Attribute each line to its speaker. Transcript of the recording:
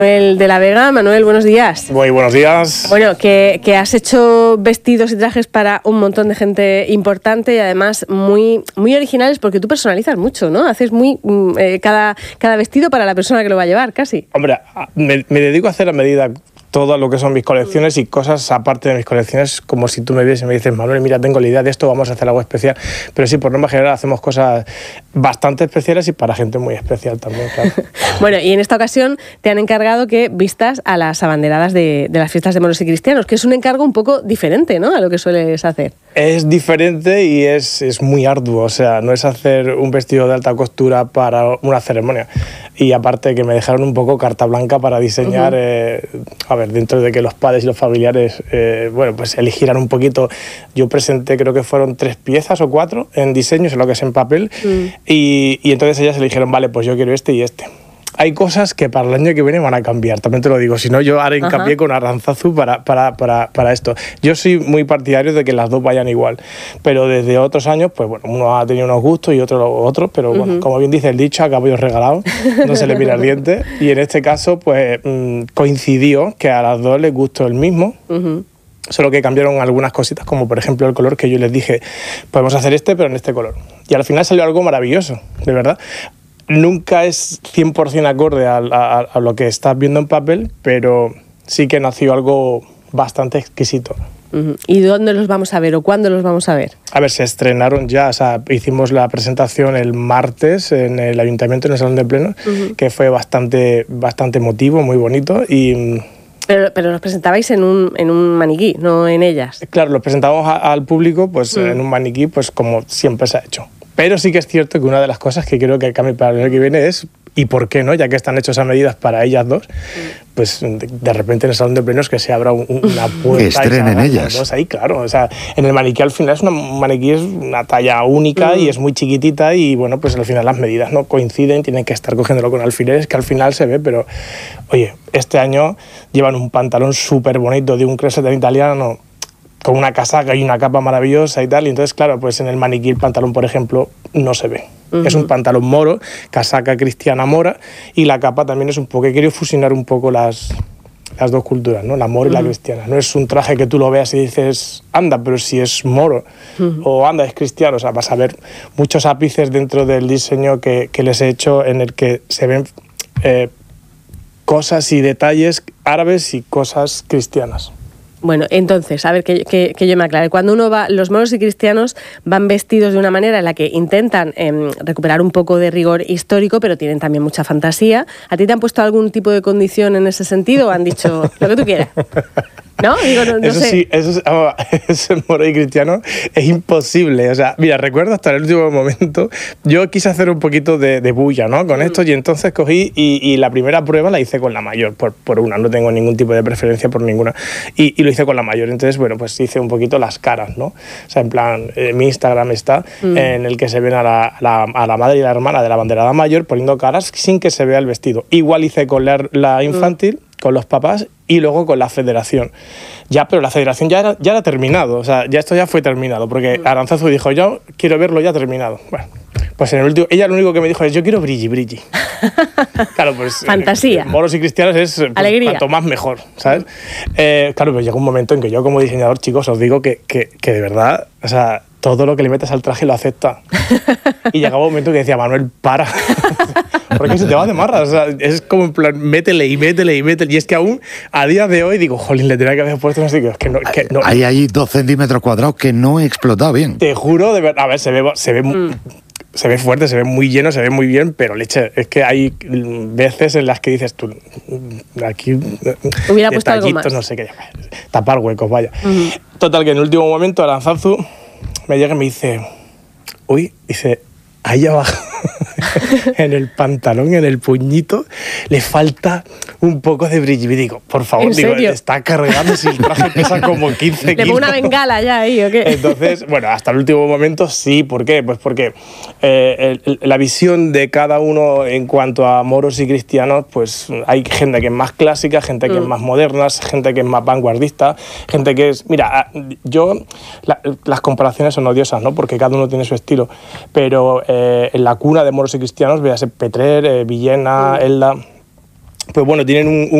Speaker 1: Manuel de la Vega. Manuel, buenos días.
Speaker 2: Muy buenos días.
Speaker 1: Bueno, que has hecho vestidos y trajes para un montón de gente importante y además muy originales, porque tú personalizas mucho, ¿no? Haces cada vestido para la persona que lo va a llevar, casi.
Speaker 2: Hombre, me dedico a hacer a medida todo lo que son mis colecciones y cosas aparte de mis colecciones, como si tú me vienes y me dices, Manuel, mira, tengo la idea de esto, vamos a hacer algo especial. Pero sí, por norma general hacemos cosas bastante especiales y para gente muy especial también, claro.
Speaker 1: Bueno, y en esta ocasión te han encargado que vistas a las abanderadas de las fiestas de moros y cristianos, que es un encargo un poco diferente, ¿no?, a lo que sueles hacer.
Speaker 2: Es diferente y es muy arduo, o sea, no es hacer un vestido de alta costura para una ceremonia. Y aparte que me dejaron un poco carta blanca para diseñar, a ver, dentro de que los padres y los familiares, bueno, pues eligieran un poquito. Yo presenté, creo que fueron 3 piezas o 4 en diseño, es lo que es en papel, y entonces ellas eligieron, vale, pues yo quiero este y este. Hay cosas que para el año que viene van a cambiar, también te lo digo, si no yo haré hincapié con Arantzazu para esto. Yo soy muy partidario de que las dos vayan igual, pero desde otros años, pues bueno, uno ha tenido unos gustos y otros, pero bueno, como bien dice el dicho, a caballo regalado, no se le mira el diente, y en este caso pues coincidió que a las dos les gustó el mismo. Solo que cambiaron algunas cositas, como por ejemplo el color, que yo les dije, podemos hacer este, pero en este color. Y al final salió algo maravilloso, de verdad. Nunca es 100% acorde a lo que estás viendo en papel, pero sí que nació algo bastante exquisito.
Speaker 1: ¿Y dónde los vamos a ver o cuándo los vamos a ver?
Speaker 2: A ver, se estrenaron ya, o sea, hicimos la presentación el martes en el Ayuntamiento, en el Salón de Plenos, que fue bastante emotivo, muy bonito y...
Speaker 1: Pero los presentabais en un maniquí, no en ellas.
Speaker 2: Claro, los presentamos al público pues en un maniquí, pues como siempre se ha hecho. Pero sí que es cierto que una de las cosas que creo que cambie para el año que viene es, ¿y por qué no? Ya que están hechas a medidas para ellas dos, pues de repente en el Salón de Plenos que se abra una puerta.
Speaker 3: Que estrenen ellas.
Speaker 2: Dos ahí, claro. O sea, en el maniquí al final maniquí es una talla única y es muy chiquitita y bueno, pues al final las medidas no coinciden, tienen que estar cogiéndolo con alfileres, que al final se ve, pero oye, este año llevan un pantalón súper bonito de un cresetero italiano, con una casaca y una capa maravillosa y tal, y entonces, claro, pues en el maniquí el pantalón, por ejemplo, no se ve. Es un pantalón moro, casaca cristiana mora, y la capa también es un poco... He querido fusionar un poco las dos culturas, ¿no? La mora y la cristiana. No es un traje que tú lo veas y dices, anda, pero si es moro, o anda, es cristiano. O sea, vas a ver muchos ápices dentro del diseño que les he hecho en el que se ven cosas y detalles árabes y cosas cristianas.
Speaker 1: Bueno, entonces, a ver, que yo me aclare. Cuando uno va, los moros y cristianos van vestidos de una manera en la que intentan recuperar un poco de rigor histórico, pero tienen también mucha fantasía. ¿A ti te han puesto algún tipo de condición en ese sentido o han dicho lo que tú quieras? ¿No? Digo, no
Speaker 2: eso
Speaker 1: sé.
Speaker 2: Sí, ese moro y cristiano es imposible. O sea, mira, recuerdo hasta el último momento, yo quise hacer un poquito de bulla, ¿no?, con esto, y entonces cogí y la primera prueba la hice con la mayor, por una, no tengo ningún tipo de preferencia por ninguna, y lo hice con la mayor. Entonces, bueno, pues hice un poquito las caras, ¿no? O sea, en plan, mi Instagram está en el que se ven a la madre y la hermana de la abanderada mayor poniendo caras sin que se vea el vestido. Igual hice con la infantil, con los papás y luego con la federación. Ya, pero la federación ya era terminado, o sea, ya esto ya fue terminado, porque Arantzazu dijo, yo quiero verlo ya terminado. Bueno, pues en el último, ella lo único que me dijo es, yo quiero brilli. Claro, pues...
Speaker 1: Fantasía.
Speaker 2: Moros y cristianos es pues,
Speaker 1: alegría.
Speaker 2: Cuanto más mejor, ¿sabes? Claro, pues llega un momento en que yo como diseñador, chicos, os digo que de verdad, o sea, todo lo que le metes al traje lo acepta. Y llegaba un momento que decía, Manuel, para. Porque se te va de marra. O sea, es como en plan, métele. Y es que aún a día de hoy digo, jolín, le tenía que haber puesto no sé qué. Que no.
Speaker 3: Hay ahí 2 centímetros cuadrados que no he explotado bien.
Speaker 2: Te juro, de verdad. A ver, se ve fuerte, se ve muy lleno, se ve muy bien, pero leche, es que hay veces en las que dices tú, aquí
Speaker 1: hubiera puesto algo más.
Speaker 2: No sé qué, tapar huecos, vaya. Total, que en el último momento Arantzazu me llega y me dice, uy, dice, ahí abajo, en el pantalón, en el puñito, le falta un poco de brillo. Y digo, por favor, digo, está cargando si el traje pesa como 15 kilos.
Speaker 1: ¿Le pongo una bengala ya ahí o qué?
Speaker 2: Entonces, bueno, hasta el último momento sí. ¿Por qué? Pues porque la visión de cada uno en cuanto a moros y cristianos, pues hay gente que es más clásica, gente que es más moderna, gente que es más vanguardista, gente que es... Mira, las comparaciones son odiosas, ¿no? Porque cada uno tiene su estilo, pero en la cuna de moros y cristianos, véase Petrer, Villena, Elda... pues bueno, tienen un